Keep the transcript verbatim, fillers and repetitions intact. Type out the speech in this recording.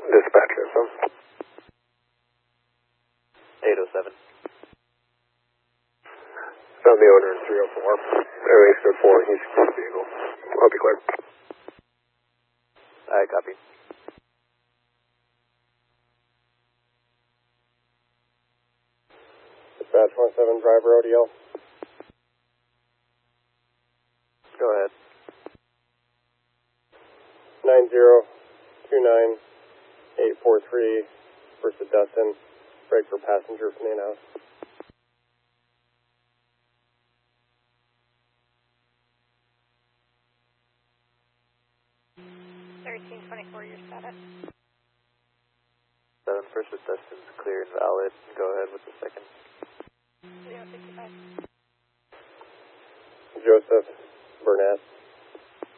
Dispatch info. eight oh seven. Found the owner in three oh four. Everything's good for him. He's secure the vehicle. I'll be clear. I copy. Dispatch one seven, driver O D L. Go ahead. nine zero two nine eight four three, first to Dustin. Break for passenger from the in-house. thirteen twenty-four, your status. seven, first with Dustin's clear and valid. Go ahead with the second. zero sixty-five. Joseph Burnett.